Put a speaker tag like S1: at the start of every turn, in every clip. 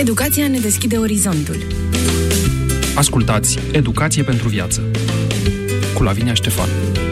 S1: Educația ne deschide orizontul.
S2: Ascultați Educație pentru viață cu Lavinia Ștefan.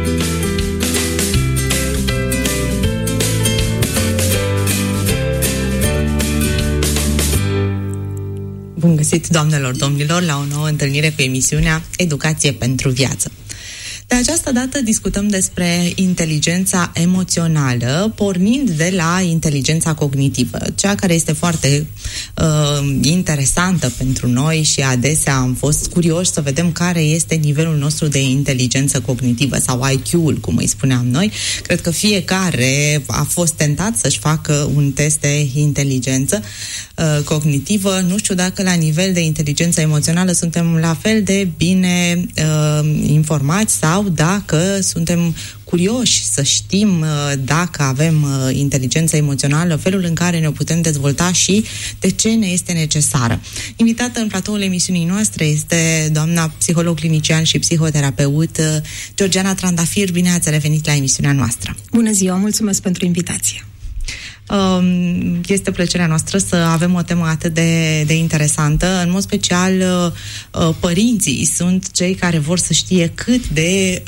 S3: Bun găsit, doamnelor, domnilor, la o nouă întâlnire cu emisiunea Educație pentru viață. De această dată discutăm despre inteligența emoțională, pornind de la inteligența cognitivă, cea care este foarte interesantă pentru noi și adesea am fost curioși să vedem care este nivelul nostru de inteligență cognitivă sau IQ-ul, cum îi spuneam noi. Cred că fiecare a fost tentat să-și facă un test de inteligență cognitivă. Nu știu dacă la nivel de inteligență emoțională suntem la fel de bine informați sau dacă suntem curioși să știm dacă avem inteligență emoțională, felul în care ne-o putem dezvolta și de ce ne este necesară. Invitată în platoul emisiunii noastre este doamna psiholog clinician și psihoterapeut Georgiana Trandafir. Bine ați revenit la emisiunea noastră.
S4: Bună ziua, mulțumesc pentru invitație.
S3: Este plăcerea noastră să avem o temă atât de interesantă. În mod special, părinții sunt cei care vor să știe cât de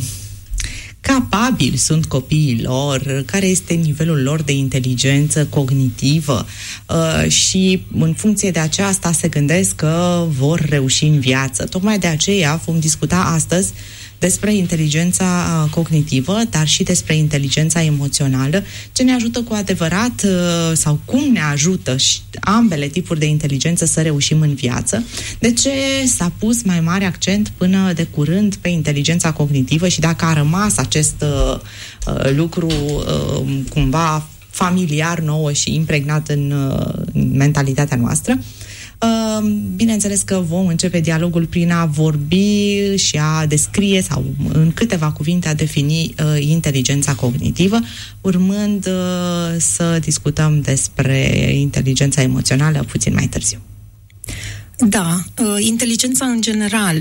S3: capabili sunt copiii lor, care este nivelul lor de inteligență cognitivă și în funcție de aceasta se gândesc că vor reuși în viață. Tocmai de aceea vom discuta astăzi despre inteligența cognitivă, dar și despre inteligența emoțională, ce ne ajută cu adevărat sau cum ne ajută ambele tipuri de inteligență să reușim în viață. De ce s-a pus mai mare accent până de curând pe inteligența cognitivă și dacă a rămas acest lucru cumva familiar nouă și impregnat în mentalitatea noastră. Bineînțeles că vom începe dialogul prin a vorbi și a descrie sau în câteva cuvinte a defini inteligența cognitivă, urmând să discutăm despre inteligența emoțională puțin mai târziu.
S4: Da, inteligența în general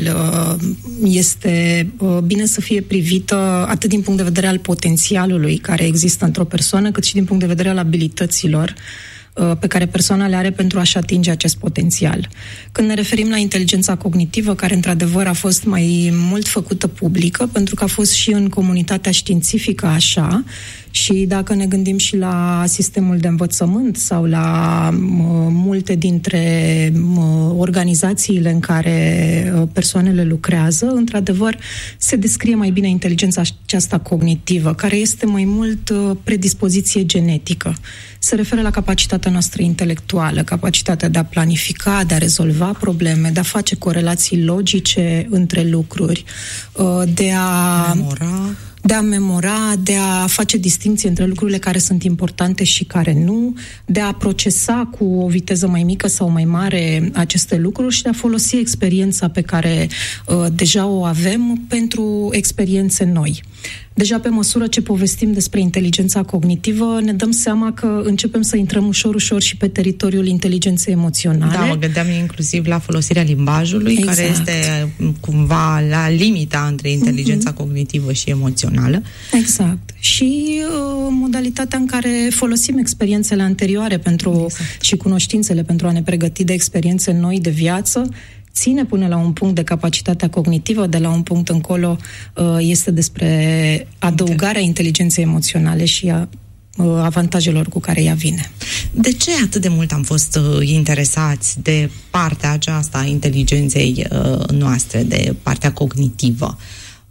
S4: este bine să fie privită atât din punct de vedere al potențialului care există într-o persoană, cât și din punct de vedere al abilităților pe care persoana le are pentru a-și atinge acest potențial. Când ne referim la inteligența cognitivă, care într-adevăr a fost mai mult făcută publică, pentru că a fost și în comunitatea științifică așa, și dacă ne gândim și la sistemul de învățământ sau la multe dintre organizațiile în care persoanele lucrează, într-adevăr se descrie mai bine inteligența aceasta cognitivă, care este mai mult predispoziție genetică. Se referă la capacitatea noastră intelectuală, capacitatea de a planifica, de a rezolva probleme, de a face corelații logice între lucruri, de a memora, de a face distinție între lucrurile care sunt importante și care nu, de a procesa cu o viteză mai mică sau mai mare aceste lucruri și de a folosi experiența pe care deja o avem pentru experiențe noi. Deja pe măsură ce povestim despre inteligența cognitivă, ne dăm seama că începem să intrăm ușor și pe teritoriul inteligenței emoționale.
S3: Da, mă gândeam inclusiv la folosirea limbajului, exact, care este cumva la limita între inteligența cognitivă și emoțională.
S4: Exact. Și modalitatea în care folosim experiențele anterioare și cunoștințele pentru a ne pregăti de experiențe noi de viață, ține până la un punct de capacitatea cognitivă, de la un punct încolo este despre adăugarea inteligenței emoționale și a avantajelor cu care ea vine.
S3: De ce atât de mult am fost interesați de partea aceasta a inteligenței noastre, de partea cognitivă?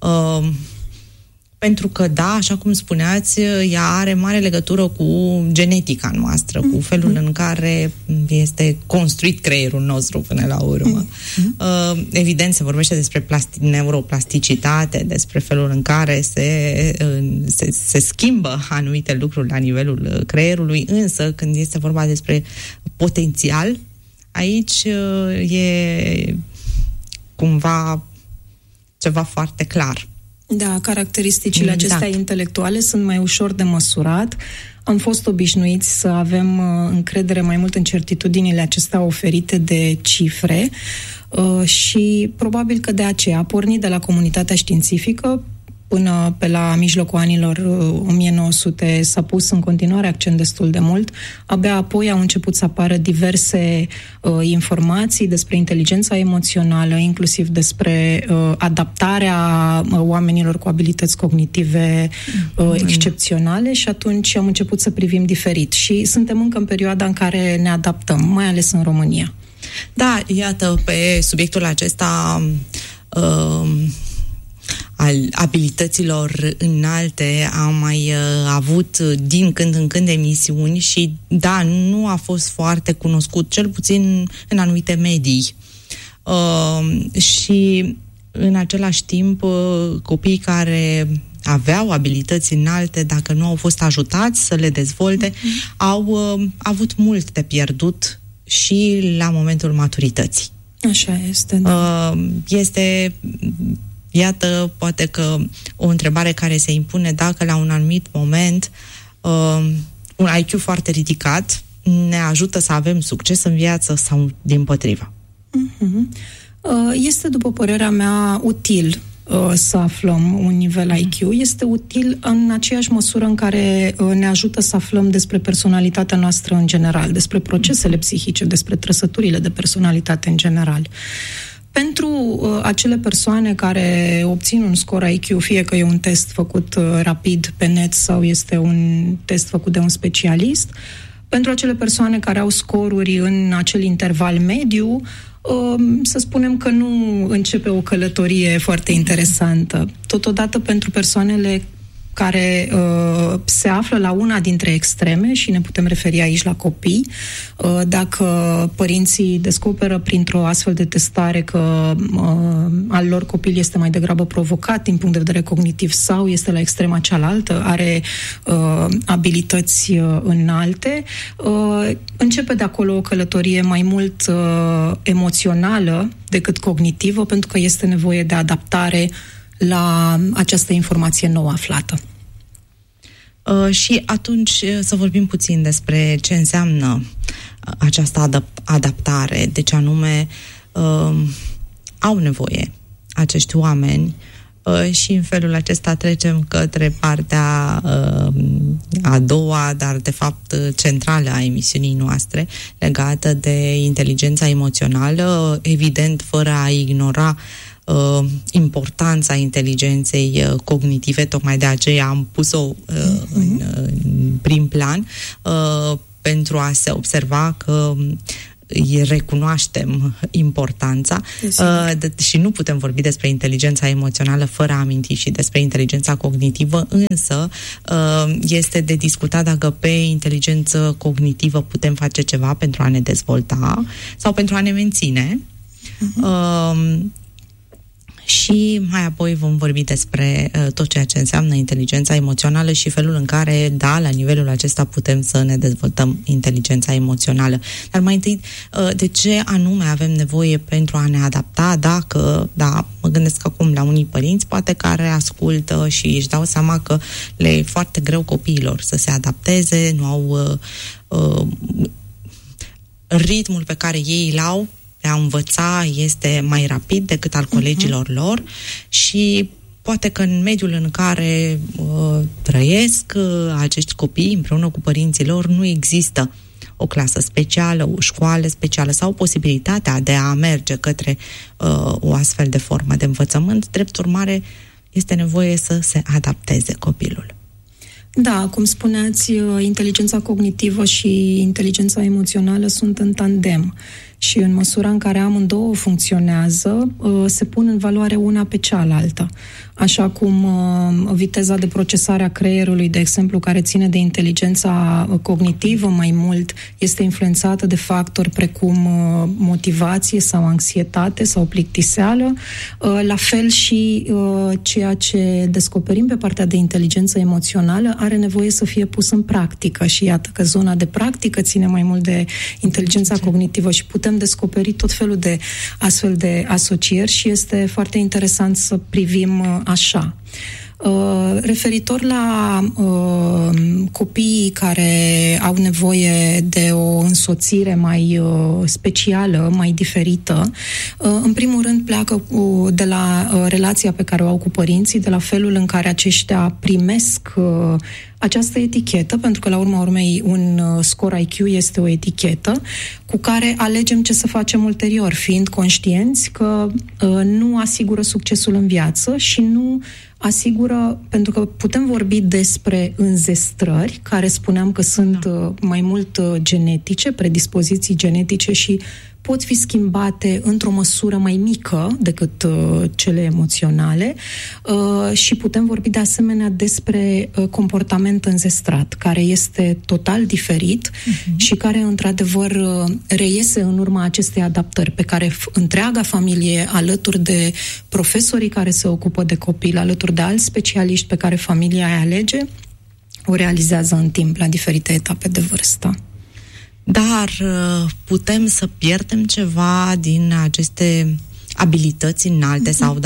S3: Pentru că, da, așa cum spuneați, ea are mare legătură cu genetica noastră, cu felul în care este construit creierul nostru până la urmă. Evident, se vorbește despre neuroplasticitate, despre felul în care se schimbă anumite lucruri la nivelul creierului, însă când este vorba despre potențial, aici e cumva ceva foarte clar.
S4: Da, caracteristicile acestea intelectuale sunt mai ușor de măsurat. Am fost obișnuiți să avem încredere mai mult în certitudinile acestea oferite de cifre și probabil că de aceea, pornit de la comunitatea științifică, până pe la mijlocul anilor 1900 s-a pus în continuare accent destul de mult. Abia apoi au început să apară diverse informații despre inteligența emoțională, inclusiv despre adaptarea oamenilor cu abilități cognitive excepționale și atunci am început să privim diferit. Și suntem încă în perioada în care ne adaptăm, mai ales în România.
S3: Da, iată, pe subiectul acesta al abilităților înalte am mai avut din când în când emisiuni și da, nu a fost foarte cunoscut, cel puțin în anumite medii. Și în același timp copiii care aveau abilități înalte, dacă nu au fost ajutați să le dezvolte, au avut mult de pierdut și la momentul maturității.
S4: Așa este, da.
S3: Este, iată, poate că o întrebare care se impune dacă la un anumit moment un IQ foarte ridicat ne ajută să avem succes în viață sau dimpotrivă.
S4: Este, după părerea mea, util să aflăm un nivel IQ. Este util în aceeași măsură în care ne ajută să aflăm despre personalitatea noastră în general, despre procesele psihice, despre trăsăturile de personalitate în general. Pentru acele persoane care obțin un scor IQ, fie că e un test făcut rapid pe net sau este un test făcut de un specialist, pentru acele persoane care au scoruri în acel interval mediu, să spunem că nu începe o călătorie foarte interesantă. Totodată pentru persoanele care se află la una dintre extreme, și ne putem referi aici la copii, dacă părinții descoperă printr-o astfel de testare că al lor copil este mai degrabă provocat din punct de vedere cognitiv sau este la extrema cealaltă, are abilități înalte, începe de acolo o călătorie mai mult emoțională decât cognitivă, pentru că este nevoie de adaptare la această informație nouă aflată.
S3: Și atunci să vorbim puțin despre ce înseamnă această adaptare, de ce anume au nevoie acești oameni și în felul acesta trecem către partea a doua, dar de fapt centrală a emisiunii noastre, legată de inteligența emoțională, evident fără a ignora importanța inteligenței cognitive, tocmai de aceea am pus-o în prim plan, pentru a se observa că recunoaștem importanța și nu putem vorbi despre inteligența emoțională fără a aminti și despre inteligența cognitivă, însă este de discutat dacă pe inteligență cognitivă putem face ceva pentru a ne dezvolta sau pentru a ne menține. Și mai apoi vom vorbi despre tot ceea ce înseamnă inteligența emoțională și felul în care, da, la nivelul acesta putem să ne dezvoltăm inteligența emoțională. Dar mai întâi, de ce anume avem nevoie pentru a ne adapta dacă, da, mă gândesc acum la unii părinți, poate care ascultă și își dau seama că le e foarte greu copiilor să se adapteze, nu au ritmul pe care ei îl au de a învăța este mai rapid decât al colegilor lor și poate că în mediul în care trăiesc acești copii împreună cu părinții lor nu există o clasă specială, o școală specială sau posibilitatea de a merge către o astfel de formă de învățământ. Drept urmare, este nevoie să se adapteze copilul.
S4: Da, cum spuneați, inteligența cognitivă și inteligența emoțională sunt în tandem și în măsura în care amândouă funcționează, se pun în valoare una pe cealaltă. Așa cum viteza de procesare a creierului, de exemplu, care ține de inteligența cognitivă mai mult, este influențată de factori precum motivație sau anxietate sau plictiseală, la fel și ceea ce descoperim pe partea de inteligență emoțională are nevoie să fie pus în practică și iată că zona de practică ține mai mult de inteligența cognitivă și putem descoperi tot felul de astfel de asocieri și este foarte interesant să privim așa. Referitor la copiii care au nevoie de o însoțire mai specială, mai diferită, în primul rând pleacă de la relația pe care o au cu părinții, de la felul în care aceștia primesc această etichetă, pentru că la urma urmei un scor IQ este o etichetă cu care alegem ce să facem ulterior, fiind conștienți că nu asigură succesul în viață și nu asigură, pentru că putem vorbi despre înzestrări, care spuneam că sunt mai mult genetice, predispoziții genetice și pot fi schimbate într-o măsură mai mică decât cele emoționale și putem vorbi de asemenea despre comportament înzestrat, care este total diferit și care într-adevăr reiese în urma acestei adaptări pe care întreaga familie, alături de profesorii care se ocupă de copil, alături de alți specialiști pe care familia îi alege, o realizează în timp la diferite etape de vârstă.
S3: Dar putem să pierdem ceva din aceste abilități înalte sau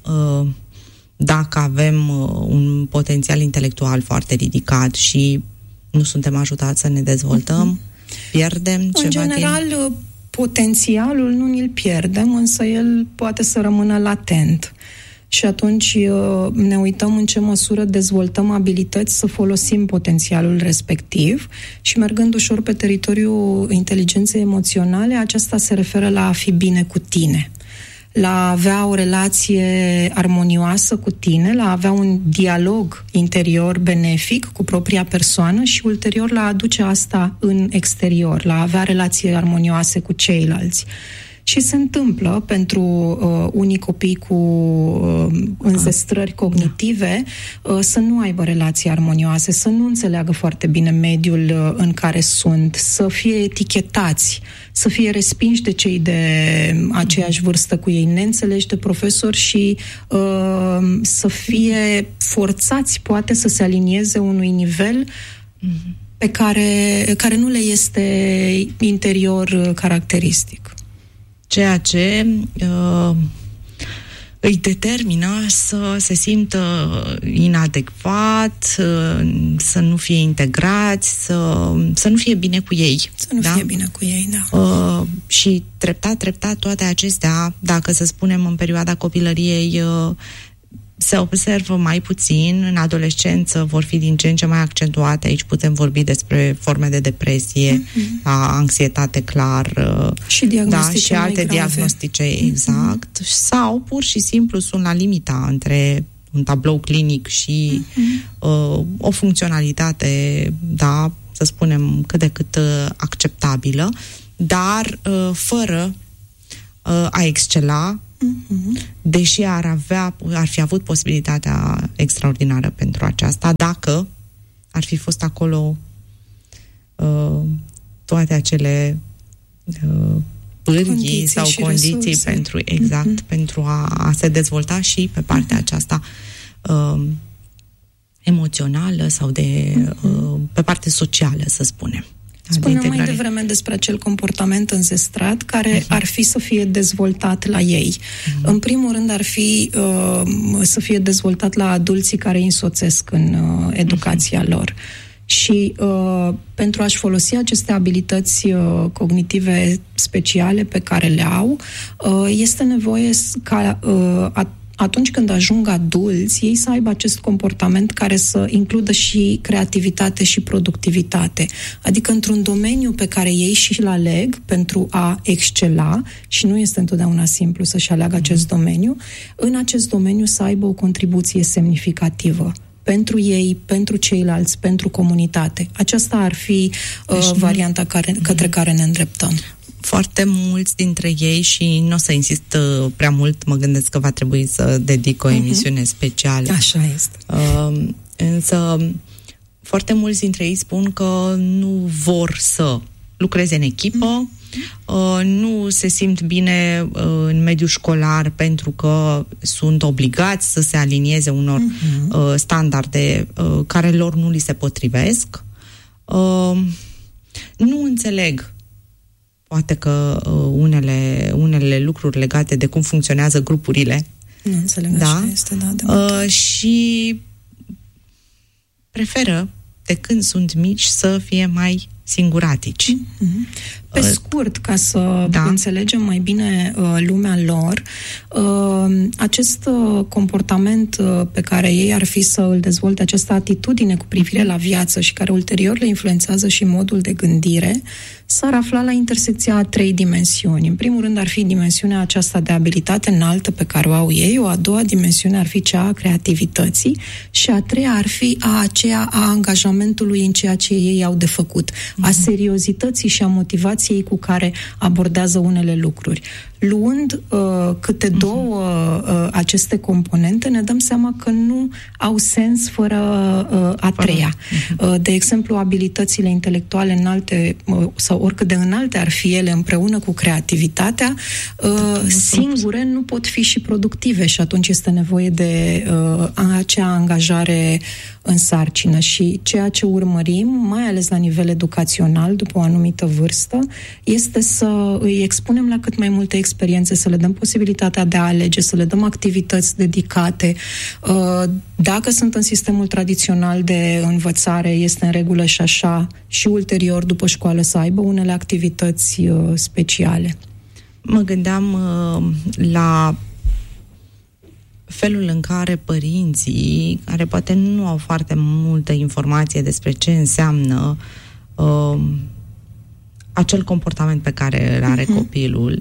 S3: dacă avem un potențial intelectual foarte ridicat și nu suntem ajutați să ne dezvoltăm, pierdem ceva
S4: în general, potențialul nu ni-l pierdem, însă el poate să rămână latent. Și atunci ne uităm în ce măsură dezvoltăm abilități să folosim potențialul respectiv și mergând ușor pe teritoriul inteligenței emoționale, aceasta se referă la a fi bine cu tine, la a avea o relație armonioasă cu tine, la a avea un dialog interior benefic cu propria persoană și ulterior la a aduce asta în exterior, la a avea relații armonioase cu ceilalți. Și se întâmplă pentru unii copii cu înzestrări cognitive să nu aibă relații armonioase, să nu înțeleagă foarte bine mediul în care sunt, să fie etichetați, să fie respinși de cei de aceeași vârstă cu ei, neînțelegi de profesori și să fie forțați, poate, să se alinieze unui nivel pe care nu le este interior caracteristic.
S3: Ceea ce îi determină să se simtă inadecvat, să nu fie integrați, să nu fie bine cu ei.
S4: Să nu fie bine cu ei, da.
S3: Și treptat toate acestea, dacă să spunem în perioada copilăriei se observă mai puțin, în adolescență vor fi din ce în ce mai accentuate. Aici putem vorbi despre forme de depresie, anxietate clar,
S4: și
S3: și alte diagnostice, exact. Sau pur și simplu sunt la limita între un tablou clinic și o funcționalitate, să spunem, cât de cât acceptabilă, dar fără a excela, deși ar fi avut posibilitatea extraordinară pentru aceasta, dacă ar fi fost acolo toate acele pârghii sau condiții pentru, pentru a se dezvolta și pe partea aceasta emoțională sau pe partea socială, să spunem.
S4: Spuneam mai devreme despre acel comportament înzestrat care ar fi să fie dezvoltat la ei. În primul rând ar fi să fie dezvoltat la adulții care îi însoțesc în educația lor. Și pentru a-și folosi aceste abilități cognitive speciale pe care le au, este nevoie ca atunci când ajung adulți, ei să aibă acest comportament care să includă și creativitate și productivitate. Adică într-un domeniu pe care ei și-l aleg pentru a excela, și nu este întotdeauna simplu să-și aleagă acest domeniu, în acest domeniu să aibă o contribuție semnificativă pentru ei, pentru ceilalți, pentru comunitate. Aceasta ar fi varianta către care ne îndreptăm.
S3: Foarte mulți dintre ei, și nu o să insist prea mult, mă gândesc că va trebui să dedic o emisiune specială.
S4: Așa este.
S3: Însă foarte mulți dintre ei spun că nu vor să lucreze în echipă, nu se simt bine în mediul școlar pentru că sunt obligați să se alinieze unor standarde care lor nu li se potrivesc. Nu înțeleg poate că unele lucruri legate de cum funcționează grupurile
S4: Nu înțeleg așa este, da.
S3: Și preferă, de când sunt mici, să fie mai singuratici.
S4: Pe scurt, ca să înțelegem mai bine lumea lor, acest comportament pe care ei ar fi să îl dezvolte, această atitudine cu privire la viață și care ulterior le influențează și modul de gândire, s-ar afla la intersecția a 3 dimensiuni. În primul rând ar fi dimensiunea aceasta de abilitate înaltă pe care o au ei, o a doua dimensiune ar fi cea a creativității și a treia ar fi aceea a angajamentului în ceea ce ei au de făcut, a seriozității și a motivației cu care abordează unele lucruri. Luând câte două aceste componente, ne dăm seama că nu au sens fără a treia. De exemplu, abilitățile intelectuale înalte sau oricât de înalte ar fi ele împreună cu creativitatea, singure nu pot fi și productive și atunci este nevoie de acea angajare în sarcină. Și ceea ce urmărim, mai ales la nivel educațional, după o anumită vârstă, este să îi expunem la cât mai multe experiențe, să le dăm posibilitatea de a alege, să le dăm activități dedicate. Dacă sunt în sistemul tradițional de învățare, este în regulă și așa, și ulterior, după școală, să aibă unele activități speciale.
S3: Mă gândeam la felul în care părinții, care poate nu au foarte multă informație despre ce înseamnă acel comportament pe care îl are copilul,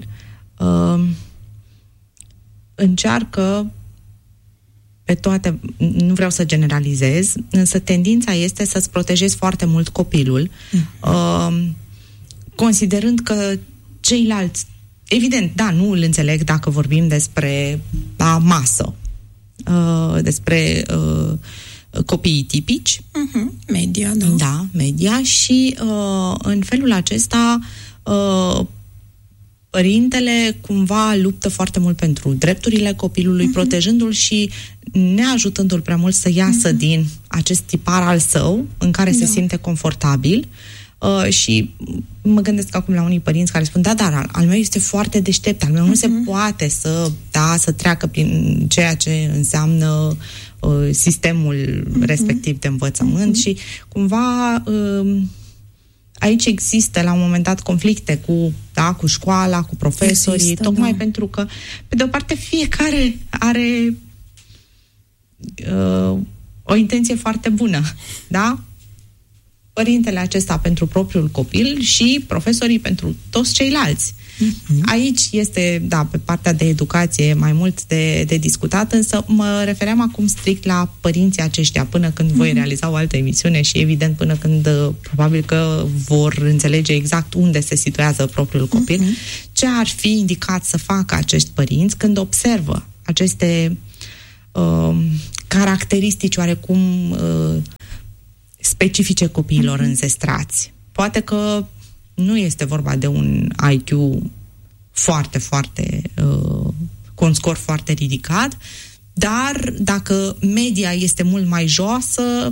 S3: încearcă pe toate, nu vreau să generalizez, însă tendința este să-ți protejezi foarte mult copilul, considerând că ceilalți, evident, da, nu îl înțeleg dacă vorbim despre masă, despre copiii tipici.
S4: Media, da.
S3: Da, media și în felul acesta părintele cumva luptă foarte mult pentru drepturile copilului, protejându-l și neajutându-l prea mult să iasă din acest tipar al său, în care se simte confortabil. Și mă gândesc acum la unii părinți care spun, dar al meu este foarte deștept, al meu nu se poate să treacă prin ceea ce înseamnă sistemul respectiv de învățământ și cumva aici există la un moment dat conflicte cu școala, cu profesorii, tocmai pentru că, pe de o parte, fiecare are o intenție foarte bună, da? Părintele acesta pentru propriul copil și profesorii pentru toți ceilalți. Aici este, pe partea de educație mai mult de discutat, însă mă refeream acum strict la părinții aceștia, până când voi realiza o altă emisiune și evident până când probabil că vor înțelege exact unde se situează propriul copil, ce ar fi indicat să facă acești părinți când observă aceste caracteristici oarecum specifice copiilor înzestrați. Poate că nu este vorba de un IQ foarte, foarte cu un scor foarte ridicat, dar dacă media este mult mai joasă,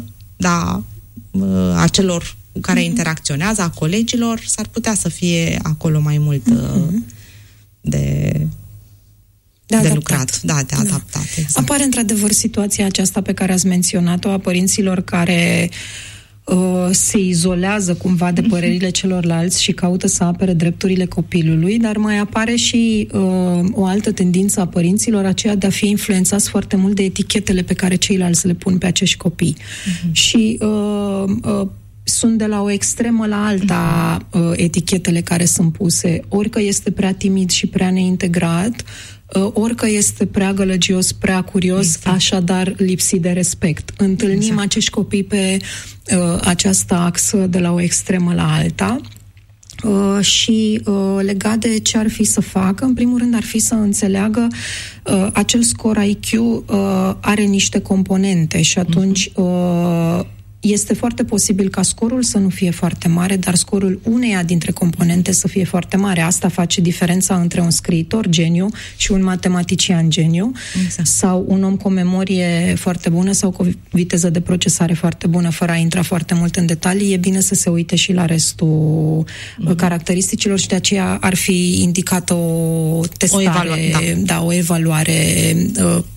S3: a celor cu care interacționează, a colegilor, s-ar putea să fie acolo mai mult de lucrat, de adaptat. Exact.
S4: Apare într-adevăr situația aceasta pe care ați menționat-o a părinților care se izolează cumva de părerile celorlalți și caută să apere drepturile copilului, dar mai apare și o altă tendință a părinților, aceea de a fi influențați foarte mult de etichetele pe care ceilalți le pun pe acești copii. Și sunt de la o extremă la alta etichetele care sunt puse. Orică este prea timid și prea neintegrat, orică este prea gălăgios, prea curios, așadar lipsit de respect. Întâlnim acești copii pe această axă de la o extremă la alta. Și legat de ce ar fi să facă, în primul rând ar fi să înțeleagă acel scor IQ are niște componente și atunci este foarte posibil ca scorul să nu fie foarte mare, dar scorul uneia dintre componente să fie foarte mare. Asta face diferența între un scriitor geniu și un matematician geniu, sau un om cu o memorie foarte bună sau cu o viteză de procesare foarte bună, fără a intra foarte mult în detalii. E bine să se uite și la restul caracteristicilor și de aceea ar fi indicată o testare, o evaluare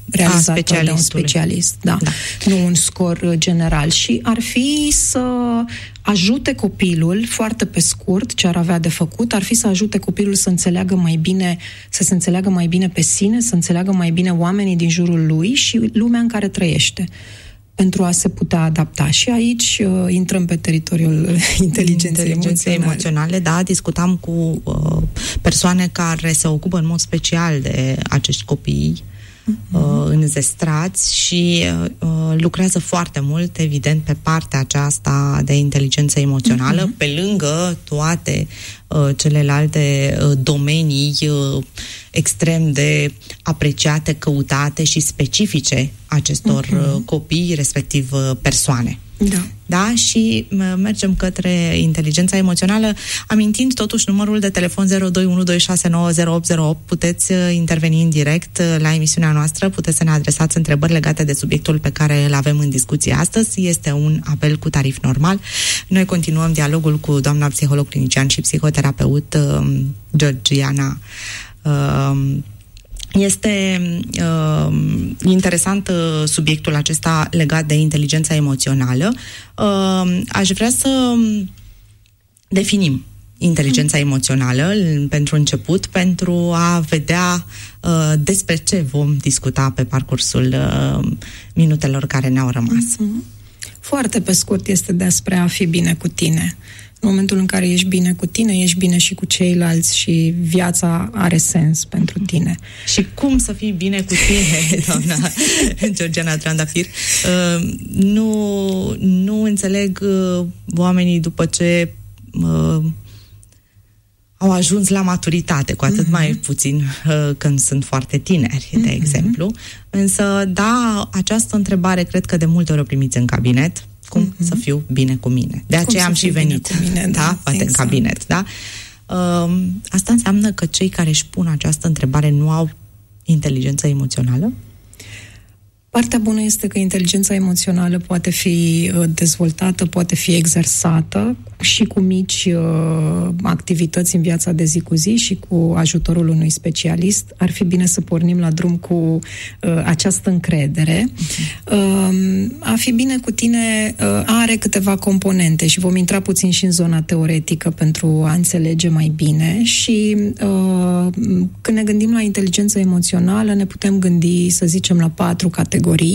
S4: realizat de un specialist, da. Nu un scor general. Și ar fi să ajute copilul, foarte pe scurt, ce ar avea de făcut, ar fi să ajute copilul să înțeleagă mai bine, să se înțeleagă mai bine pe sine, să înțeleagă mai bine oamenii din jurul lui și lumea în care trăiește, pentru a se putea adapta. Și aici intrăm pe teritoriul inteligenței emoționale.
S3: Da, discutam cu persoane care se ocupă în mod special de acești copii înzestrați și lucrează foarte mult, evident, pe partea aceasta de inteligență emoțională, pe lângă toate celelalte domenii extrem de apreciate, căutate și specifice acestor copii, respectiv persoane. Da? Și mergem către inteligența emoțională, amintind totuși numărul de telefon 0212690808. Puteți interveni în direct la emisiunea noastră, puteți să ne adresați întrebări legate de subiectul pe care îl avem în discuție astăzi. Este un apel cu tarif normal. Noi continuăm dialogul cu doamna psiholog clinician și psihoterapeut Georgiana. Este interesant subiectul acesta legat de inteligența emoțională. Aș vrea să definim inteligența emoțională pentru început, pentru a vedea despre ce vom discuta pe parcursul minutelor care ne-au rămas.
S4: Foarte pe scurt, este despre a fi bine cu tine. În momentul în care ești bine cu tine, ești bine și cu ceilalți și viața are sens pentru tine.
S3: Și cum să fii bine cu tine, doamna Georgiana Trandafir? Nu înțeleg oamenii după ce au ajuns la maturitate, cu atât mai puțin când sunt foarte tineri, de exemplu. Însă, da, această întrebare cred că de multe ori o primiți în cabinet. Cum să fiu bine cu mine? De aceea am și venit. Poate în cabinet, da? Asta înseamnă că cei care își pun această întrebare nu au inteligență emoțională?
S4: Partea bună este că inteligența emoțională poate fi dezvoltată, poate fi exersată și cu mici activități în viața de zi cu zi și cu ajutorul unui specialist. Ar fi bine să pornim la drum cu această încredere. A fi bine cu tine are câteva componente și vom intra puțin și în zona teoretică pentru a înțelege mai bine și când ne gândim la inteligență emoțională ne putem gândi, să zicem, la 4 categorii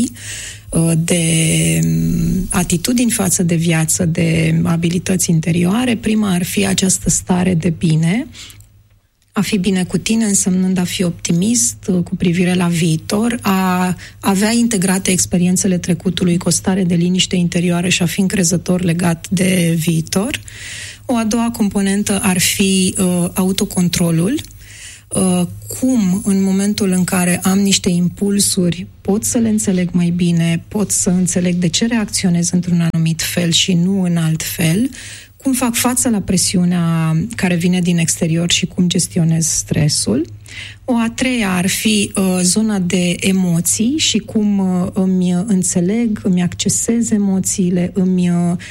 S4: de atitudini față de viață, de abilități interioare. Prima ar fi această stare de bine. A fi bine cu tine însemnând a fi optimist cu privire la viitor, a avea integrate experiențele trecutului cu o stare de liniște interioară și a fi încrezător legat de viitor. O a doua componentă ar fi autocontrolul. Cum în momentul în care am niște impulsuri pot să le înțeleg mai bine, pot să înțeleg de ce reacționez într-un anumit fel și nu în alt fel, cum fac față la presiunea care vine din exterior și cum gestionez stresul. O a treia ar fi zona de emoții și cum îmi înțeleg, îmi accesez emoțiile, îmi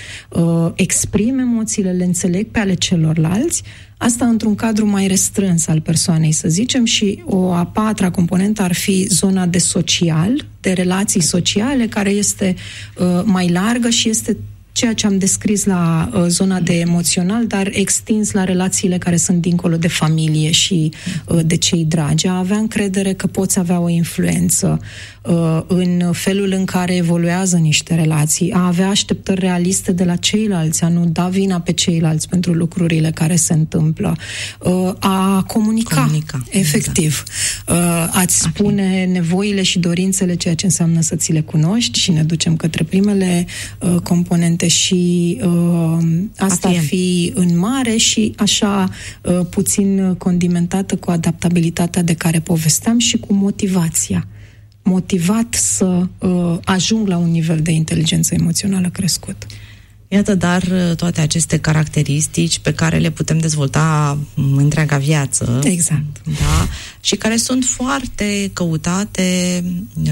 S4: exprim emoțiile, le înțeleg pe ale celorlalți. Asta într-un cadru mai restrâns al persoanei, să zicem, și o a patra componentă ar fi zona de social, de relații sociale, care este mai largă și este ceea ce am descris la zona de emoțional, dar extins la relațiile care sunt dincolo de familie și de cei dragi. A avea încredere că poți avea o influență în felul în care evoluează niște relații, a avea așteptări realiste de la ceilalți, a nu da vina pe ceilalți pentru lucrurile care se întâmplă, a comunica efectiv, a-ți spune nevoile și dorințele, ceea ce înseamnă să ți le cunoști, și ne ducem către primele componente și asta ar fi în mare și așa puțin condimentată cu adaptabilitatea de care povesteam și cu motivația. Motivat să ajung la un nivel de inteligență emoțională crescut.
S3: Iată, dar toate aceste caracteristici pe care le putem dezvolta întreaga viață.
S4: Exact.
S3: Da? Și care sunt foarte căutate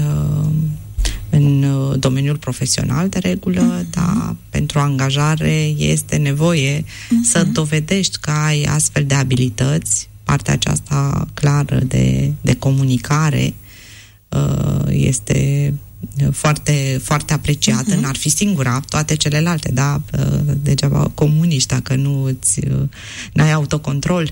S3: în domeniul profesional, de regulă, da, pentru angajare este nevoie să dovedești că ai astfel de abilități, partea aceasta clară de comunicare, este foarte, foarte apreciată, n-ar fi singura, toate celelalte, da, degeaba comuniști dacă n-ai autocontrol.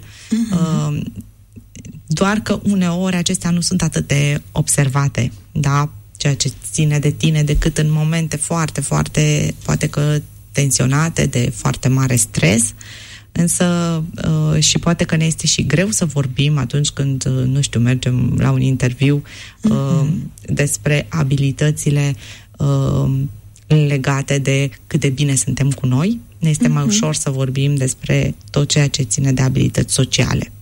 S3: Doar că uneori acestea nu sunt atât de observate, da, ceea ce ține de tine, decât în momente foarte, foarte, poate că tensionate, de foarte mare stres, însă și poate că ne este și greu să vorbim atunci când, nu știu, mergem la un interviu despre abilitățile legate de cât de bine suntem cu noi. Ne este mai ușor să vorbim despre tot ceea ce ține de abilități sociale.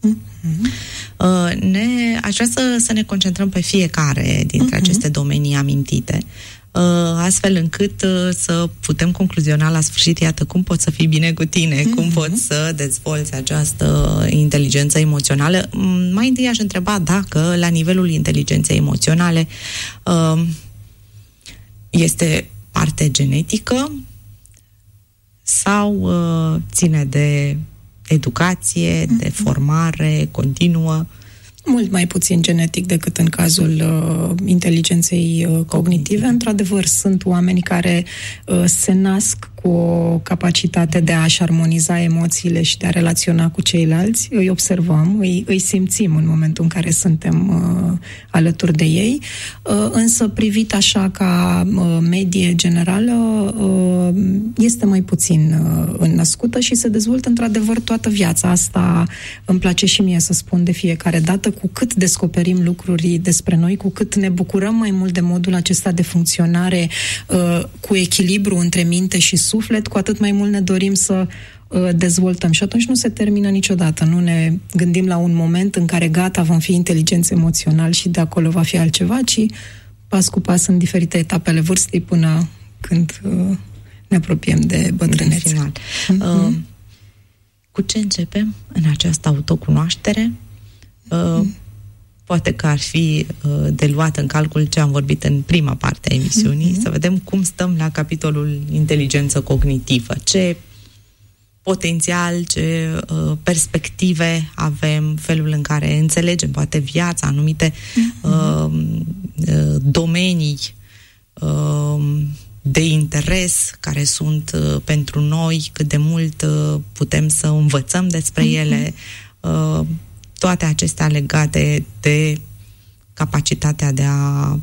S3: Aș vrea să ne concentrăm pe fiecare dintre aceste domenii amintite, astfel încât să putem concluziona la sfârșit, iată, cum poți să fii bine cu tine, cum poți să dezvolți această inteligență emoțională. Mai întâi aș întreba dacă la nivelul inteligenței emoționale este parte genetică sau ține de educație, de formare continuă?
S4: Mult mai puțin genetic decât în cazul inteligenței cognitive. Într-adevăr, sunt oameni care se nasc cu o capacitate de a-și armoniza emoțiile și de a relaționa cu ceilalți. Îi observăm, îi simțim în momentul în care suntem alături de ei, însă privit așa ca medie generală, este mai puțin înnăscută și se dezvoltă într-adevăr toată viața. Asta îmi place și mie să spun de fiecare dată. Cu cât descoperim lucruri despre noi, cu cât ne bucurăm mai mult de modul acesta de funcționare cu echilibru între minte și suflet, cu atât mai mult ne dorim să dezvoltăm. Și atunci nu se termină niciodată. Nu ne gândim la un moment în care gata, vom fi inteligenți emoțional și de acolo va fi altceva, ci pas cu pas în diferite etapele vârstei până când ne apropiem de bătrânețe.
S3: Cu ce începem în această autocunoaștere? Poate că ar fi de luat în calcul ce am vorbit în prima parte a emisiunii, să vedem cum stăm la capitolul inteligență cognitivă, ce potențial, ce perspective avem, felul în care înțelegem poate viața, anumite domenii de interes care sunt pentru noi, cât de mult putem să învățăm despre ele, toate acestea legate de capacitatea de a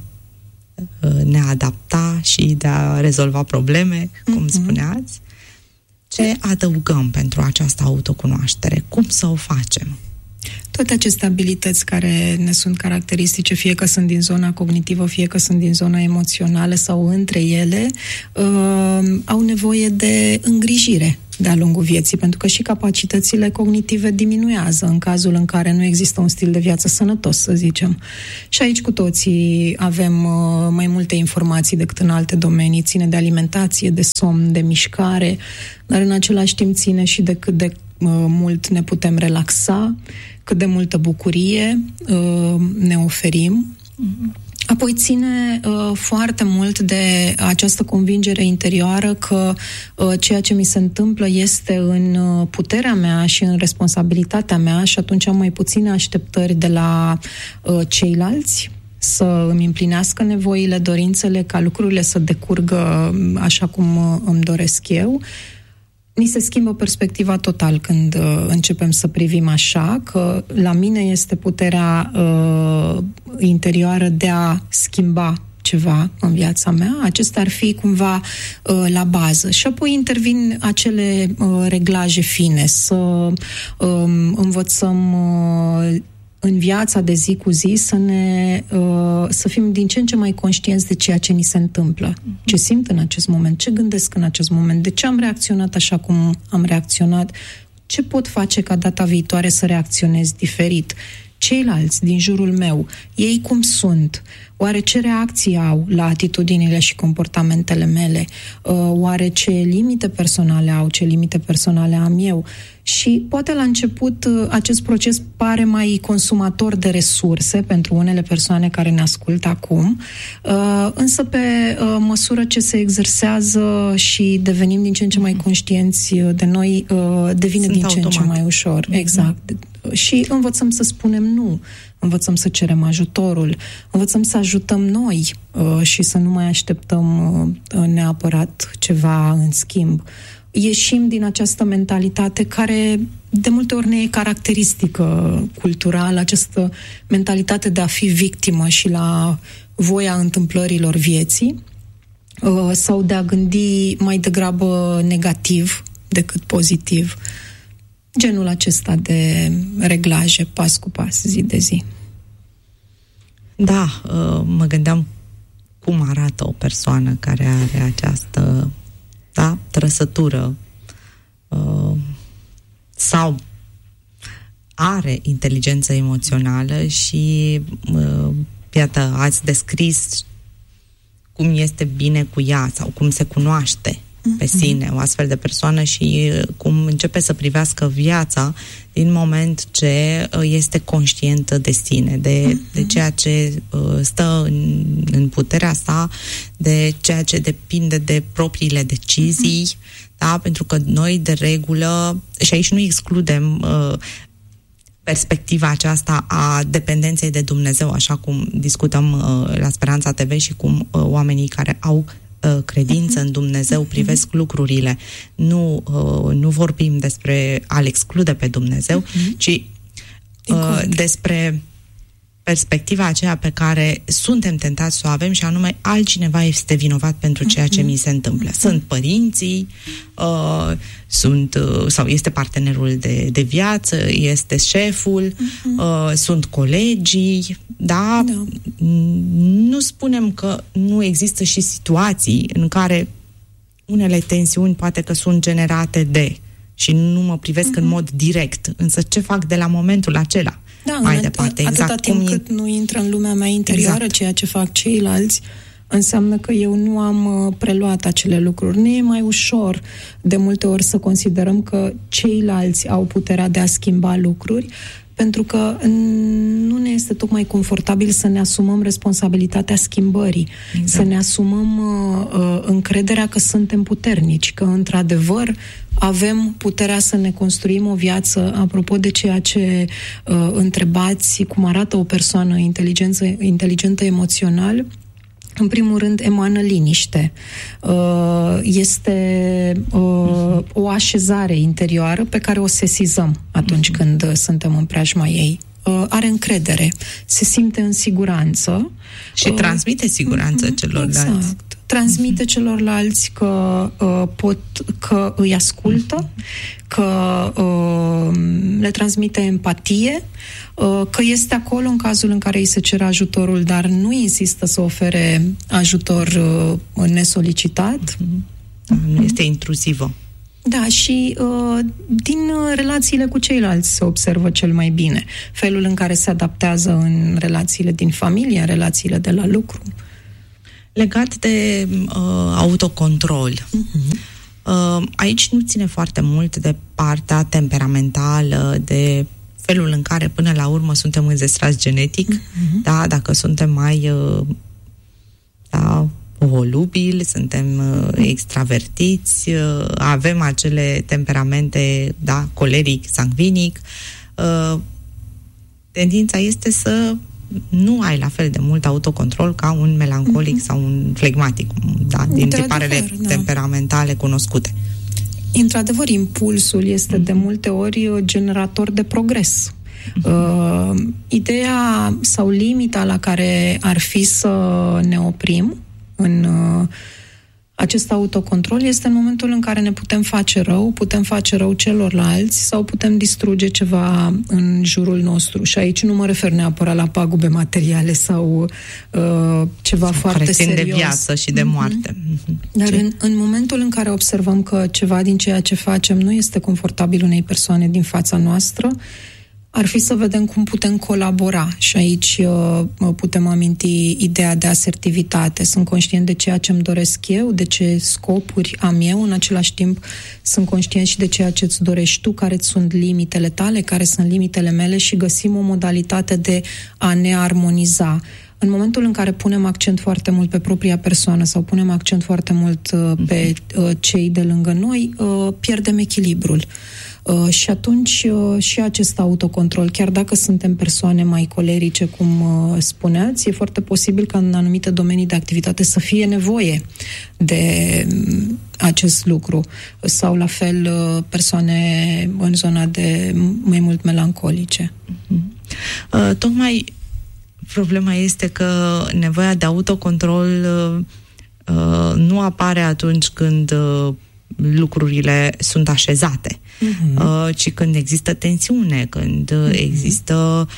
S3: ne adapta și de a rezolva probleme, cum spuneați. Ce adăugăm pentru această autocunoaștere? Cum să o facem?
S4: Toate aceste abilități care ne sunt caracteristice, fie că sunt din zona cognitivă, fie că sunt din zona emoțională sau între ele, au nevoie de îngrijire de-a lungul vieții, pentru că și capacitățile cognitive diminuează în cazul în care nu există un stil de viață sănătos, să zicem. Și aici cu toții avem mai multe informații decât în alte domenii. Ține de alimentație, de somn, de mișcare, dar în același timp ține și de cât de mult ne putem relaxa, cât de multă bucurie ne oferim. Apoi ține foarte mult de această convingere interioară că ceea ce mi se întâmplă este în puterea mea și în responsabilitatea mea și atunci am mai puține așteptări de la ceilalți să îmi împlinească nevoile, dorințele, ca lucrurile să decurgă așa cum îmi doresc eu. Ni se schimbă perspectiva total când începem să privim așa, că la mine este puterea interioară de a schimba ceva în viața mea. Acestea ar fi cumva la bază. Și apoi intervin acele reglaje fine, să învățăm în viața de zi cu zi să fim din ce în ce mai conștienți de ceea ce ni se întâmplă. Ce simt în acest moment, ce gândesc în acest moment, de ce am reacționat așa cum am reacționat, ce pot face ca data viitoare să reacționez diferit. Ceilalți din jurul meu, ei cum sunt? Oare ce reacții au la atitudinile și comportamentele mele? Oare ce limite personale au, ce limite personale am eu? Și poate la început acest proces pare mai consumator de resurse pentru unele persoane care ne ascultă acum, însă pe măsură ce se exersează și devenim din ce în ce mai conștienți de noi, devine din ce în ce mai ușor. Exact. Și învățăm să spunem nu, învățăm să cerem ajutorul, învățăm să ajutăm noi și să nu mai așteptăm neapărat ceva în schimb. Ieșim din această mentalitate care de multe ori ne e caracteristică culturală, această mentalitate de a fi victimă și la voia întâmplărilor vieții, sau de a gândi mai degrabă negativ decât pozitiv. Genul acesta de reglaje, pas cu pas, zi de zi.
S3: Da, mă gândeam cum arată o persoană care are această trăsătură sau are inteligență emoțională și iată, ați descris cum este bine cu ea sau cum se cunoaște pe sine o astfel de persoană și cum începe să privească viața din moment ce este conștientă de sine, de ceea ce stă în puterea sa, de ceea ce depinde de propriile decizii, da? Pentru că noi de regulă, și aici nu excludem perspectiva aceasta a dependenței de Dumnezeu, așa cum discutăm la Speranța TV și cum oamenii care au credință în Dumnezeu privesc lucrurile. Nu vorbim despre a-L exclude pe Dumnezeu, ci despre perspectiva aceea pe care suntem tentați să o avem și anume altcineva este vinovat pentru ceea ce mi se întâmplă. Sunt părinții, sau este partenerul de viață, este șeful, sunt colegii, da? Nu spunem că nu există și situații în care unele tensiuni poate că sunt generate și nu mă privesc în mod direct, însă ce fac de la momentul acela?
S4: Da,
S3: mai departe,
S4: atâta timp cât nu intră în lumea mea interioară, ceea ce fac ceilalți, înseamnă că eu nu am preluat acele lucruri. Ne e mai ușor de multe ori să considerăm că ceilalți au puterea de a schimba lucruri, pentru că nu ne este tocmai confortabil să ne asumăm responsabilitatea schimbării, să ne asumăm încrederea că suntem puternici, că într-adevăr avem puterea să ne construim o viață. Apropo de ceea ce întrebați, cum arată o persoană inteligentă emoțional, în primul rând emană liniște. Este o așezare interioară pe care o sesizăm atunci când suntem în preajma ei. Are încredere, se simte în siguranță.
S3: Și transmite siguranță celorlalți.
S4: Exact. Transmite celorlalți că îi ascultă, că le transmite empatie, că este acolo în cazul în care îi se cere ajutorul, dar nu insistă să ofere ajutor nesolicitat.
S3: Nu este intruzivă.
S4: Da, și din relațiile cu ceilalți se observă cel mai bine. Felul în care se adaptează în relațiile din familie, în relațiile de la lucru.
S3: Legat de autocontrol, aici nu ține foarte mult de partea temperamentală, de felul în care până la urmă suntem înzestrați genetic, da, dacă suntem mai volubili, suntem extravertiți, avem acele temperamente, da, coleric, sanguinic. Tendința este să nu ai la fel de mult autocontrol ca un melancolic sau un flegmatic, da, din tiparele temperamentale cunoscute.
S4: Într-adevăr, impulsul este de multe ori generator de progres. Ideea sau limita la care ar fi să ne oprim în acest autocontrol este în momentul în care ne putem face rău celorlalți sau putem distruge ceva în jurul nostru. Și aici nu mă refer neapărat la pagube materiale sau ceva foarte serios.
S3: De viață și de moarte.
S4: Dar în momentul în care observăm că ceva din ceea ce facem nu este confortabil unei persoane din fața noastră, ar fi să vedem cum putem colabora și aici putem aminti ideea de asertivitate. Sunt conștient de ceea ce îmi doresc eu, de ce scopuri am eu, în același timp sunt conștient și de ceea ce îți dorești tu, care sunt limitele tale, care sunt limitele mele și găsim o modalitate de a ne armoniza. În momentul în care punem accent foarte mult pe propria persoană sau punem accent foarte mult pe cei de lângă noi, pierdem echilibrul. Și atunci și acest autocontrol, chiar dacă suntem persoane mai colerice, cum spuneați, e foarte posibil ca în anumite domenii de activitate să fie nevoie de acest lucru. Sau la fel persoane în zona de mai mult melancolice.
S3: Tocmai problema este că nevoia de autocontrol nu apare atunci când lucrurile sunt așezate, ci când există tensiune, când există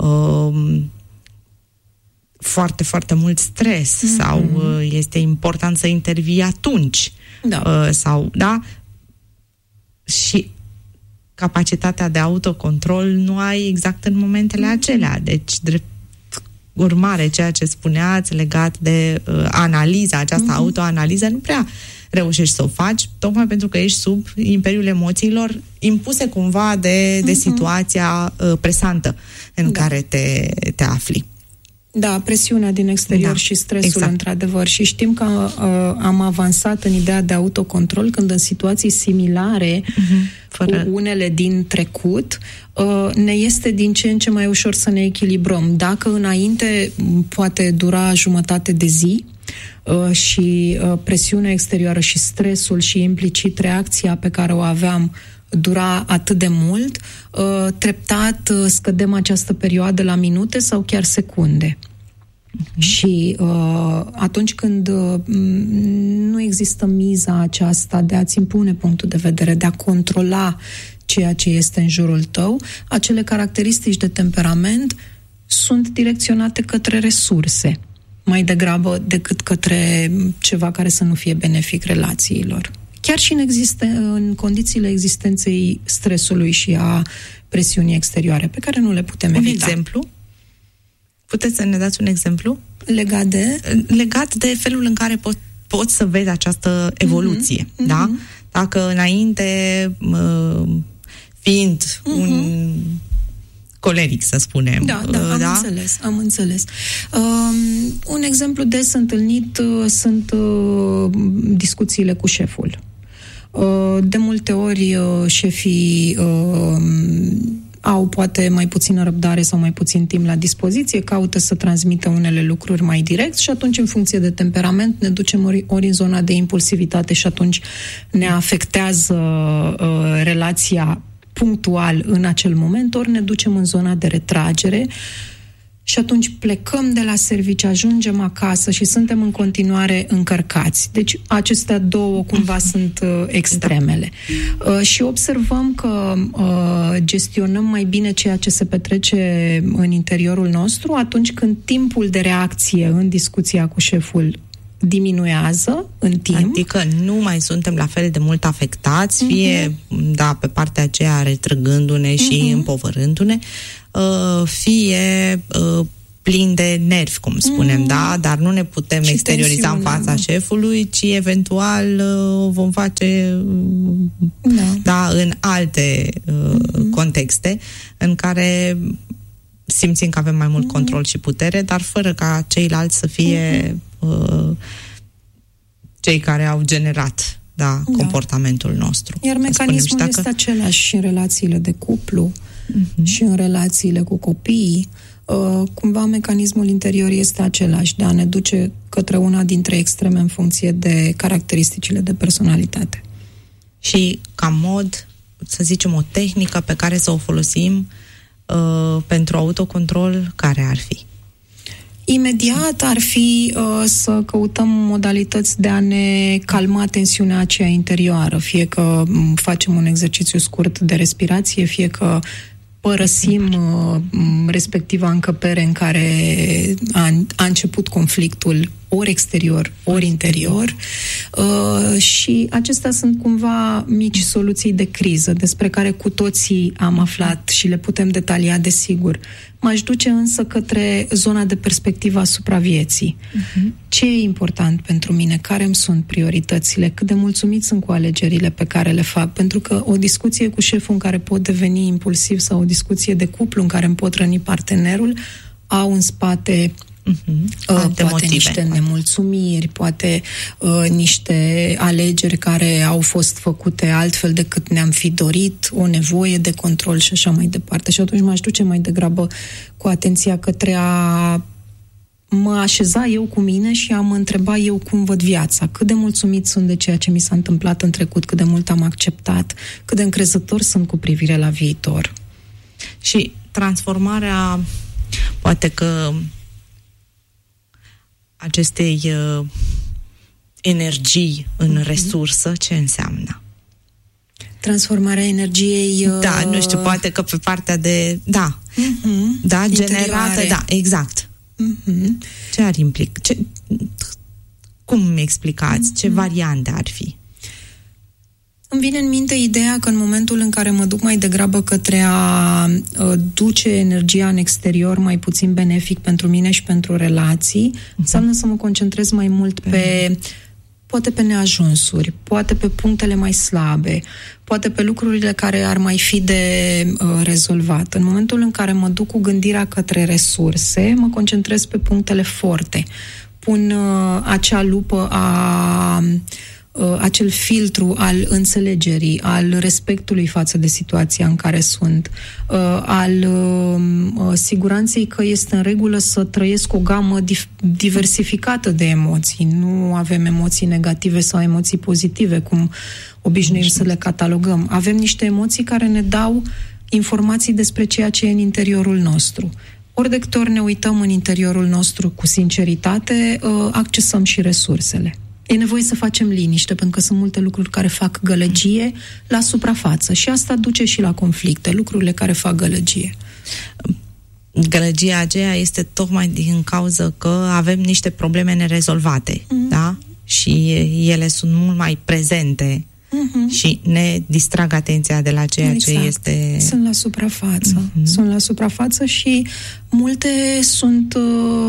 S3: foarte, foarte mult stres sau este important să intervii atunci. Sau, da? Și capacitatea de autocontrol nu ai exact în momentele acelea. Deci, drept urmare, ceea ce spuneați legat de analiza, această autoanaliză, nu prea reușești să o faci, tocmai pentru că ești sub imperiul emoțiilor impuse cumva de situația presantă în care te afli.
S4: Da, presiunea din exterior și stresul, într-adevăr. Și știm că am avansat în ideea de autocontrol când în situații similare cu unele din trecut ne este din ce în ce mai ușor să ne echilibrăm. Dacă înainte poate dura jumătate de zi și presiunea exterioară și stresul și implicit reacția pe care o aveam dura atât de mult, treptat scădem această perioadă la minute sau chiar secunde. Și atunci când nu există miza aceasta de a-ți impune punctul de vedere, de a controla ceea ce este în jurul tău, acele caracteristici de temperament sunt direcționate către resurse, mai degrabă decât către ceva care să nu fie benefic relațiilor. Chiar și în condițiile existenței stresului și a presiunii exterioare, pe care nu le putem evita.
S3: Un exemplu? Puteți să ne dați un exemplu?
S4: Legat
S3: de felul în care poți să vezi această evoluție, da? Dacă înainte, fiind un coleric, să spunem.
S4: Am înțeles. Un exemplu des întâlnit sunt discuțiile cu șeful. De multe ori șefii au poate mai puțină răbdare sau mai puțin timp la dispoziție, caută să transmită unele lucruri mai direct și atunci, în funcție de temperament, ne ducem ori în zona de impulsivitate și atunci ne afectează relația punctual în acel moment, ori ne ducem în zona de retragere și atunci plecăm de la serviciu, ajungem acasă și suntem în continuare încărcați. Deci acestea două cumva sunt extremele. Și observăm că gestionăm mai bine ceea ce se petrece în interiorul nostru atunci când timpul de reacție în discuția cu șeful diminuează în timp.
S3: Adică nu mai suntem la fel de mult afectați, fie pe partea aceea retrăgându-ne și împovărându-ne, fie plin de nervi, cum spunem, da? Dar nu ne putem și exterioriza în fața șefului, ci eventual o vom face în alte contexte în care simțim că avem mai mult control și putere, dar fără ca ceilalți să fie cei care au generat comportamentul nostru.
S4: Iar mecanismul este același și în relațiile de cuplu și în relațiile cu copiii. Cumva mecanismul interior este același, de a ne duce către una dintre extreme în funcție de caracteristicile de personalitate.
S3: Și ca mod, să zicem, o tehnică pe care să o folosim pentru autocontrol, care ar fi?
S4: Imediat ar fi să căutăm modalități de a ne calma tensiunea aceea interioară, fie că facem un exercițiu scurt de respirație, fie că părăsim respectiva încăpere în care a început conflictul, ori exterior, ori interior. Și acestea sunt cumva mici soluții de criză, despre care cu toții am aflat și le putem detalia, desigur. M-aș duce însă către zona de perspectivă asupra vieții. Ce e important pentru mine? Care îmi sunt prioritățile? Cât de mulțumit sunt cu alegerile pe care le fac? Pentru că o discuție cu șeful în care pot deveni impulsiv sau o discuție de cuplu în care îmi pot răni partenerul au în spate Poate niște nemulțumiri, poate niște alegeri care au fost făcute altfel decât ne-am fi dorit, o nevoie de control și așa mai departe. Și atunci m-aș duce mai degrabă cu atenția către a mă așeza eu cu mine și a mă întreba eu cum văd viața, cât de mulțumit sunt de ceea ce mi s-a întâmplat în trecut, cât de mult am acceptat, cât de încrezător sunt cu privire la viitor.
S3: Și transformarea, poate că acestei energii în resursă, ce înseamnă?
S4: Transformarea energiei...
S3: Da, nu știu, poate că pe partea de... Da, da, generată, da, exact. Ce ar implica? Cum mi explicați? Ce variante ar fi?
S4: Îmi vine în minte ideea că în momentul în care mă duc mai degrabă către a duce energia în exterior mai puțin benefic pentru mine și pentru relații, înseamnă să mă concentrez mai mult poate pe neajunsuri, poate pe punctele mai slabe, poate pe lucrurile care ar mai fi de rezolvat. În momentul în care mă duc cu gândirea către resurse, mă concentrez pe punctele forte. Pun acea lupă acel filtru al înțelegerii, al respectului față de situația în care sunt, al siguranței că este în regulă să trăiesc o gamă diversificată de emoții. Nu avem emoții negative sau emoții pozitive, cum obișnuim să le catalogăm. Avem niște emoții care ne dau informații despre ceea ce e în interiorul nostru. Ori de câte ori ne uităm în interiorul nostru cu sinceritate, accesăm și resursele. E nevoie să facem liniște, pentru că sunt multe lucruri care fac gălăgie la suprafață și asta duce și la conflicte, lucrurile care fac gălăgie.
S3: Gălăgia aceea este tocmai din cauza că avem niște probleme nerezolvate, da? Și ele sunt mult mai prezente și ne distrag atenția de la ceea ce este...
S4: Sunt la suprafață. Sunt la suprafață și multe sunt...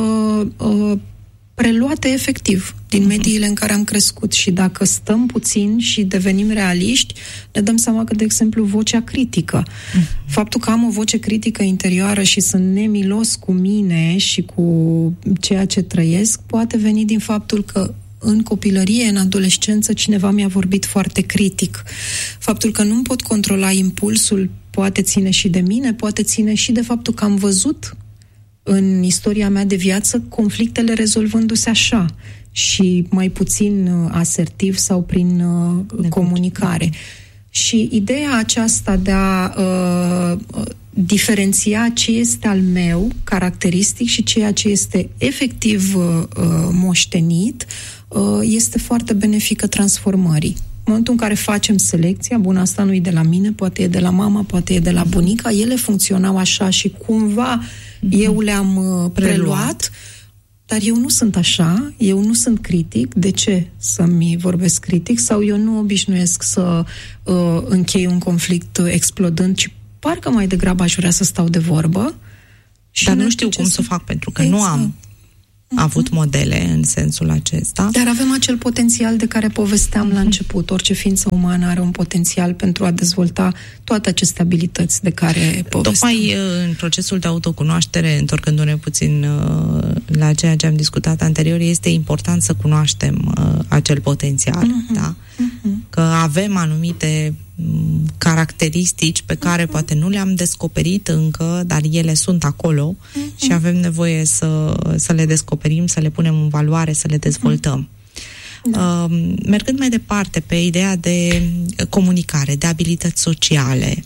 S4: preluate efectiv din mediile în care am crescut și dacă stăm puțin și devenim realiști, ne dăm seama că, de exemplu, vocea critică. Faptul că am o voce critică interioară și sunt nemilos cu mine și cu ceea ce trăiesc, poate veni din faptul că în copilărie, în adolescență, cineva mi-a vorbit foarte critic. Faptul că nu pot controla impulsul poate ține și de mine, poate ține și de faptul că am văzut în istoria mea de viață conflictele rezolvându-se așa și mai puțin asertiv sau prin comunicare. Și ideea aceasta de a diferenția ce este al meu caracteristic și ceea ce este efectiv moștenit este foarte benefică transformării. În momentul în care facem selecția, bun, asta nu e de la mine, poate e de la mama, poate e de la bunica, ele funcționau așa și cumva eu le-am preluat, dar eu nu sunt așa, eu nu sunt critic. De ce să-mi vorbesc critic? Sau eu nu obișnuiesc să închei un conflict explodând, ci parcă mai degrabă aș vrea să stau de vorbă.
S3: Dar nu știu cum să o fac, pentru că nu am avut modele în sensul acesta.
S4: Dar avem acel potențial de care povesteam la început. Orice ființă umană are un potențial pentru a dezvolta toate aceste abilități de care povesteam. Tocmai
S3: în procesul de autocunoaștere, întorcându-ne puțin la ceea ce am discutat anterior, este important să cunoaștem acel potențial, da? Că avem anumite caracteristici pe care poate nu le-am descoperit încă, dar ele sunt acolo și avem nevoie să le descoperim, să le punem în valoare, să le dezvoltăm. Da. Mergând mai departe pe ideea de comunicare, de abilități sociale,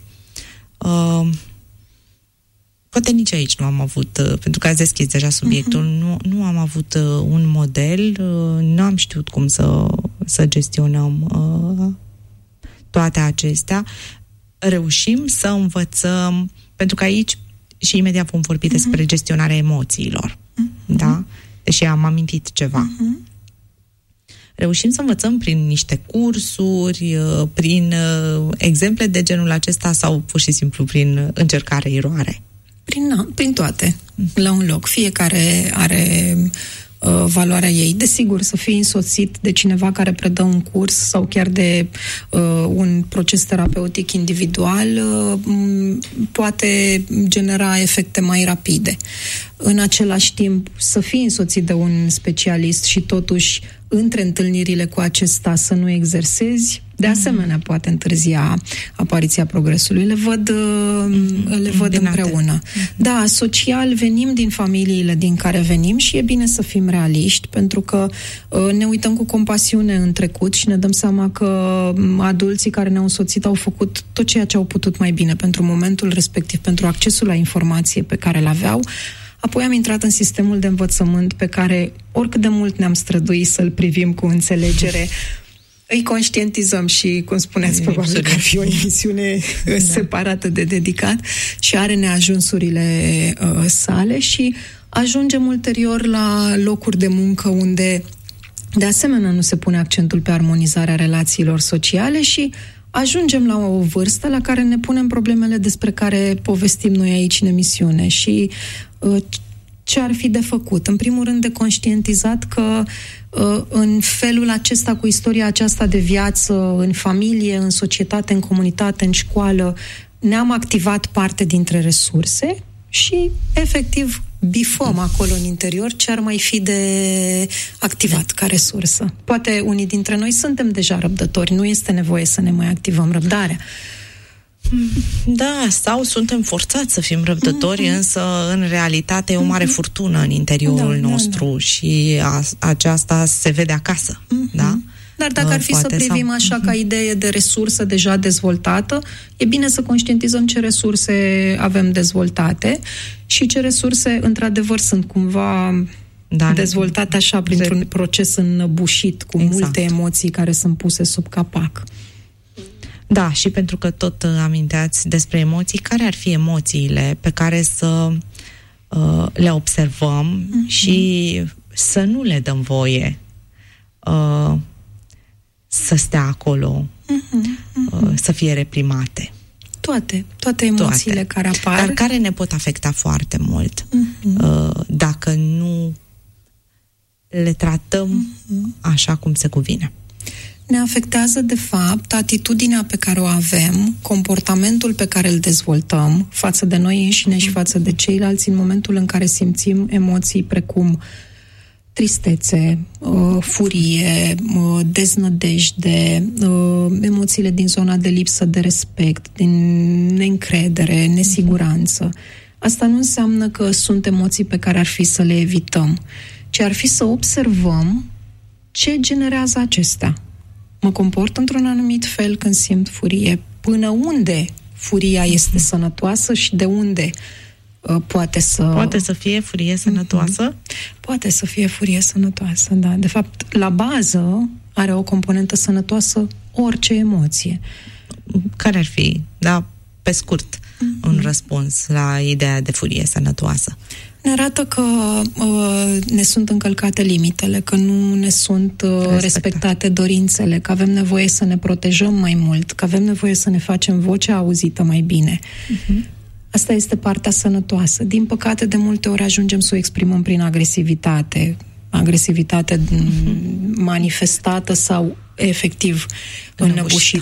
S3: poate nici aici nu am avut, pentru că ați deschis deja subiectul, nu am avut un model, nu am știut cum să gestionăm toate acestea. Reușim să învățăm, pentru că aici și imediat vom vorbi despre gestionarea emoțiilor, da? Deși am amintit ceva. Reușim să învățăm prin niște cursuri, prin exemple de genul acesta sau pur și simplu prin încercare-eroare?
S4: Prin toate, la un loc. Fiecare are valoarea ei. Desigur, să fii însoțit de cineva care predă un curs sau chiar de un proces terapeutic individual poate genera efecte mai rapide. În același timp, să fii însoțit de un specialist și totuși între întâlnirile cu acesta să nu exersezi, de asemenea poate întârzia apariția progresului. Le văd împreună. Da, social venim din familiile din care venim și e bine să fim realiști, pentru că ne uităm cu compasiune în trecut și ne dăm seama că adulții care ne-au însoțit au făcut tot ceea ce au putut mai bine pentru momentul respectiv, pentru accesul la informație pe care l-aveau. Apoi am intrat în sistemul de învățământ pe care, oricât de mult ne-am străduit să-l privim cu înțelegere, îi conștientizăm și, cum spuneați, probabil că ar fi o emisiune separată de dedicat și are neajunsurile sale și ajungem ulterior la locuri de muncă unde, de asemenea, nu se pune accentul pe armonizarea relațiilor sociale și ajungem la o vârstă la care ne punem problemele despre care povestim noi aici în emisiune și ce ar fi de făcut? În primul rând, de conștientizat că în felul acesta, cu istoria aceasta de viață, în familie, în societate, în comunitate, în școală, ne-am activat parte dintre resurse și, efectiv, bifăm acolo în interior ce ar mai fi de activat ca resursă. Poate unii dintre noi suntem deja răbdători, nu este nevoie să ne mai activăm răbdarea.
S3: Da, sau suntem forțați să fim răbdători, însă în realitate e o mare furtună în interiorul nostru și aceasta se vede acasă, da?
S4: Dar dacă ar fi să privim așa ca idee de resursă deja dezvoltată, e bine să conștientizăm ce resurse avem dezvoltate și ce resurse, într-adevăr, sunt cumva dezvoltate așa printr-un proces înnăbușit, cu multe emoții care sunt puse sub capac.
S3: Da, și pentru că tot aminteați despre emoții, care ar fi emoțiile pe care să le observăm și să nu le dăm voie să stea acolo, să fie reprimate?
S4: Toate emoțiile care apar.
S3: Dar care ne pot afecta foarte mult dacă nu le tratăm așa cum se cuvine.
S4: Ne afectează, de fapt, atitudinea pe care o avem, comportamentul pe care îl dezvoltăm față de noi înșine și față de ceilalți în momentul în care simțim emoții precum tristețe, furie, deznădejde, emoțiile din zona de lipsă de respect, din neîncredere, nesiguranță. Asta nu înseamnă că sunt emoții pe care ar fi să le evităm, ci ar fi să observăm ce generează acestea. Mă comport într-un anumit fel când simt furie. Până unde furia este sănătoasă și de unde poate să
S3: fie furie sănătoasă?
S4: Poate să fie furie sănătoasă, da. De fapt, la bază are o componentă sănătoasă orice emoție.
S3: Care ar fi, pe scurt, un răspuns la ideea de furie sănătoasă?
S4: Ne arată că ne sunt încălcate limitele, că nu ne sunt respectate dorințele, că avem nevoie să ne protejăm mai mult, că avem nevoie să ne facem vocea auzită mai bine. Asta este partea sănătoasă. Din păcate, de multe ori ajungem să o exprimăm prin agresivitate manifestată sau efectiv înnăbușită.